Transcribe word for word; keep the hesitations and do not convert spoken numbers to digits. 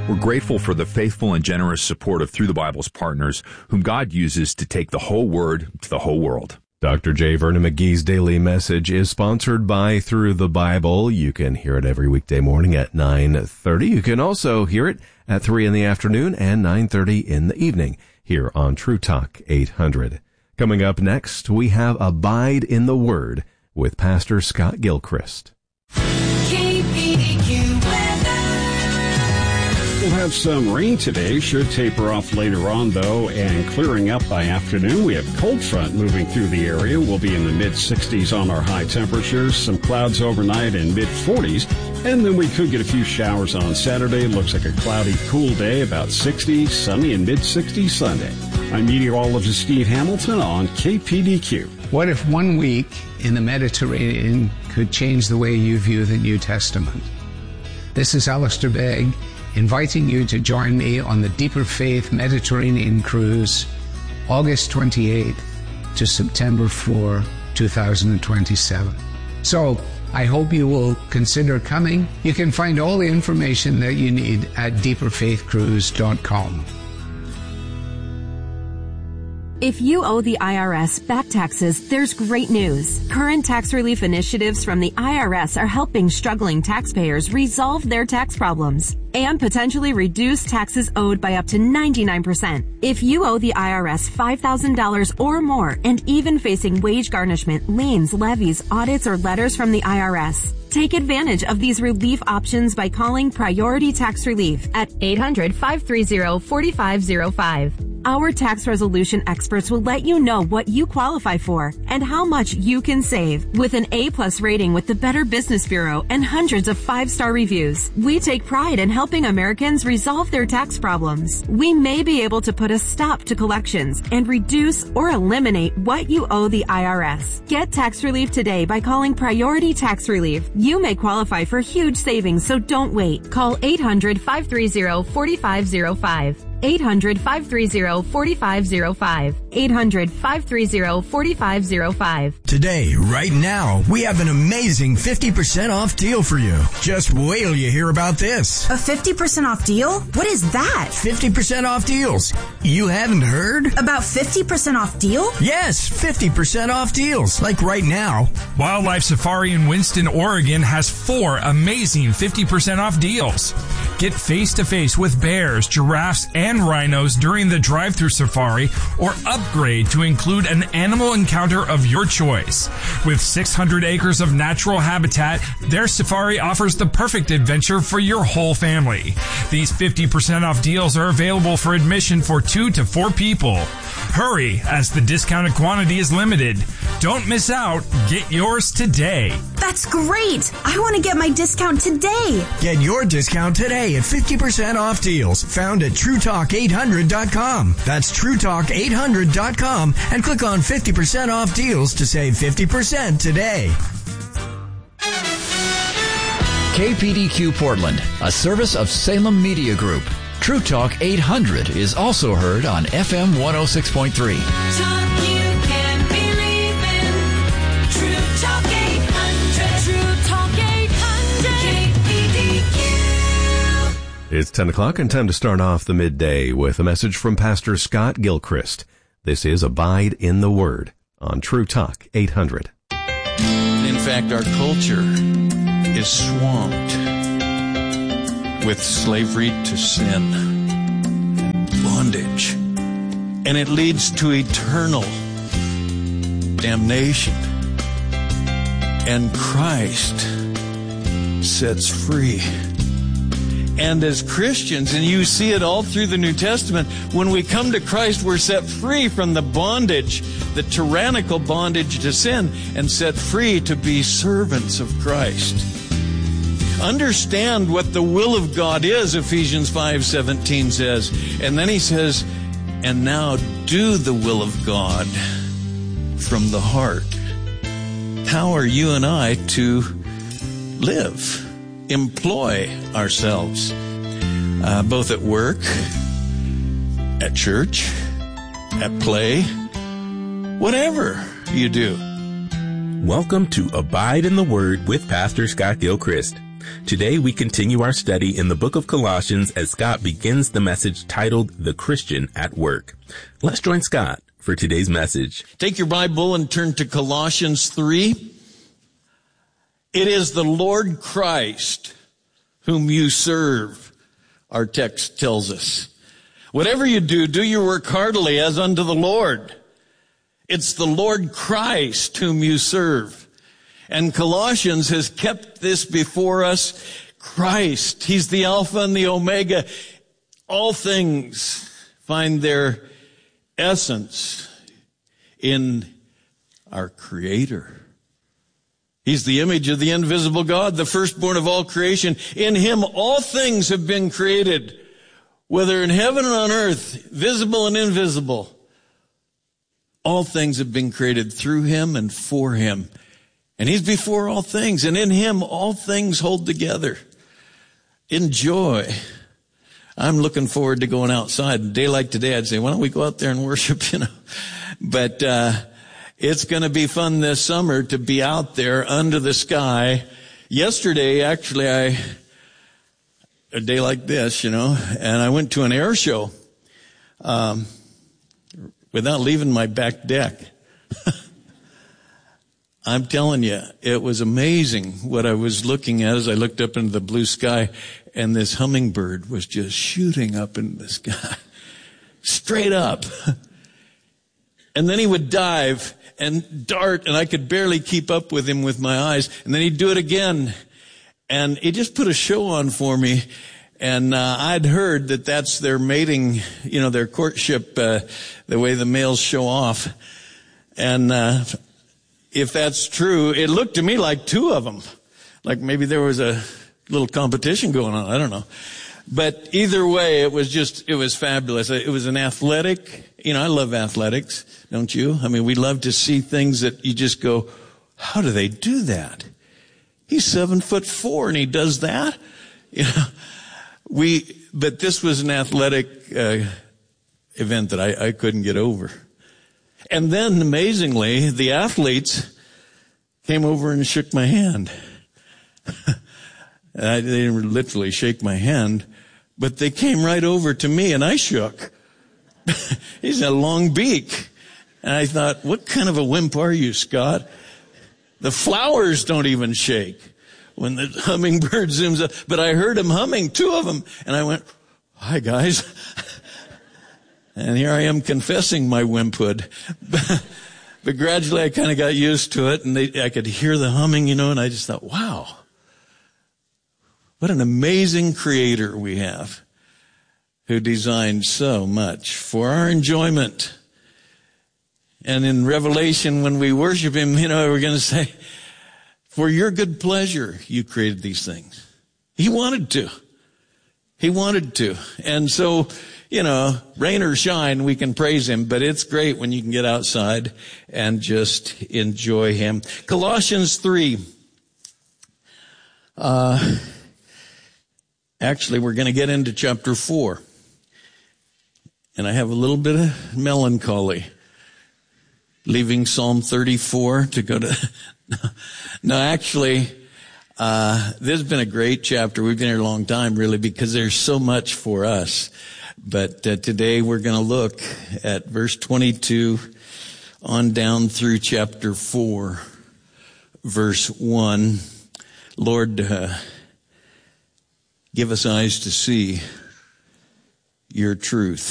We're grateful for the faithful and generous support of Through the Bible's partners, whom God uses to take the whole Word to the whole world. Doctor J. Vernon McGee's Daily Message is sponsored by Through the Bible. You can hear it every weekday morning at nine thirty. You can also hear it at three in the afternoon and nine thirty in the evening here on True Talk eight hundred. Coming up next, we have Abide in the Word with Pastor Scott Gilchrist. We'll have some rain today, should taper off later on, though, and clearing up by afternoon. We have cold front moving through the area. We'll be in the mid-sixties on our high temperatures, some clouds overnight in mid-forties, and then we could get a few showers on Saturday. Looks like a cloudy, cool day, about sixty, sunny and mid-sixties Sunday. I'm meteorologist Steve Hamilton on K P D Q. What if one week in the Mediterranean could change the way you view the New Testament? This is Alistair Begg, inviting you to join me on the Deeper Faith Mediterranean Cruise, August twenty-eighth to September fourth, two thousand twenty-seven. So, I hope you will consider coming. You can find all the information that you need at deeper faith cruise dot com. If you owe the I R S back taxes, there's great news. Current tax relief initiatives from the I R S are helping struggling taxpayers resolve their tax problems and potentially reduce taxes owed by up to ninety-nine percent. If you owe the I R S five thousand dollars or more and even facing wage garnishment, liens, levies, audits, or letters from the I R S, take advantage of these relief options by calling Priority Tax Relief at eight hundred, five three zero, four five zero five. Our tax resolution experts will let you know what you qualify for and how much you can save. With an A-plus rating with the Better Business Bureau and hundreds of five-star reviews, we take pride in helping Americans resolve their tax problems. We may be able to put a stop to collections and reduce or eliminate what you owe the I R S. Get tax relief today by calling Priority Tax Relief. You may qualify for huge savings, so don't wait. Call eight hundred, five three zero, four five zero five. eight hundred, five three zero, four five zero five. eight hundred, five three zero, four five zero five. Today, right now, we have an amazing fifty percent off deal for you. Just wait till you hear about this. A fifty percent off deal? What is that? fifty percent off deals. You haven't heard? About fifty percent off deal? Yes, fifty percent off deals. Like right now. Wildlife Safari in Winston, Oregon has four amazing fifty percent off deals. Get face-to-face with bears, giraffes, and rhinos during the drive-thru safari, or upgrade to include an animal encounter of your choice. With six hundred acres of natural habitat, their safari offers the perfect adventure for your whole family. These fifty percent off deals are available for admission for two to four people. Hurry, as the discounted quantity is limited. Don't miss out. Get yours today. That's great. I want to get my discount today. Get your discount today at fifty percent off deals found at true talk eight hundred dot com. That's true talk eight hundred dot com and click on fifty percent off deals to save fifty percent today. K P D Q Portland, a service of Salem Media Group. True Talk eight hundred is also heard on F M one oh six point three. Talk you can believe in. True Talk eight hundred. True Talk eight hundred. K P D Q. It's ten o'clock and time to start off the midday with a message from Pastor Scott Gilchrist. This is Abide in the Word on True Talk eight hundred. In fact, our culture is swamped with slavery to sin, bondage, and it leads to eternal damnation. And Christ sets free. And as Christians, and you see it all through the New Testament, when we come to Christ, we're set free from the bondage, the tyrannical bondage to sin, and set free to be servants of Christ. Understand what the will of God is, Ephesians five seventeen says. And then he says, and now do the will of God from the heart. How are you and I to live, employ ourselves, uh, both at work, at church, at play, whatever you do? Welcome to Abide in the Word with Pastor Scott Gilchrist. Today we continue our study in the book of Colossians as Scott begins the message titled The Christian at Work. Let's join Scott for today's message. Take your Bible and turn to Colossians three. It is the Lord Christ whom you serve, our text tells us. Whatever you do, do your work heartily as unto the Lord. It's the Lord Christ whom you serve. And Colossians has kept this before us. Christ, He's the Alpha and the Omega. All things find their essence in our Creator. He's the image of the invisible God, the firstborn of all creation. In Him all things have been created, whether in heaven and on earth, visible and invisible. All things have been created through Him and for Him. And He's before all things, and in Him all things hold together. Enjoy. I'm looking forward to going outside. A day like today, I'd say, why don't we go out there and worship, you know? But uh it's going to be fun this summer to be out there under the sky. Yesterday, actually, I a day like this, you know, and I went to an air show um without leaving my back deck. I'm telling you, it was amazing what I was looking at as I looked up into the blue sky, and this hummingbird was just shooting up into the sky, straight up. And then he would dive and dart, and I could barely keep up with him with my eyes. And then he'd do it again, and he just put a show on for me. And uh, I'd heard that that's their mating, you know, their courtship, uh, the way the males show off. And uh if that's true, it looked to me like two of them. Like maybe there was a little competition going on. I don't know. But either way, it was just, it was fabulous. It was an athletic, you know, I love athletics, don't you? I mean, we love to see things that you just go, how do they do that? He's seven foot four and he does that? You know, we, but this was an athletic uh, event that I, I couldn't get over. And then, amazingly, the athletes came over and shook my hand. I, they didn't literally shake my hand, but they came right over to me and I shook. He's a long beak. And I thought, what kind of a wimp are you, Scott? The flowers don't even shake when the hummingbird zooms up. But I heard him humming, two of them. And I went, hi, guys. And here I am confessing my wimphood. But gradually I kind of got used to it, and they, I could hear the humming, you know, and I just thought, wow, what an amazing Creator we have who designed so much for our enjoyment. And in Revelation, when we worship Him, you know, we're going to say, for your good pleasure, you created these things. He wanted to. He wanted to. And so, you know, rain or shine, we can praise Him, but it's great when you can get outside and just enjoy Him. Colossians three. Uh, actually, we're going to get into chapter four. And I have a little bit of melancholy. Leaving Psalm thirty-four to go to, no, actually, uh, this has been a great chapter. We've been here a long time, really, because there's so much for us. But uh, today we're going to look at verse twenty-two on down through chapter four, verse one. Lord, uh, give us eyes to see your truth.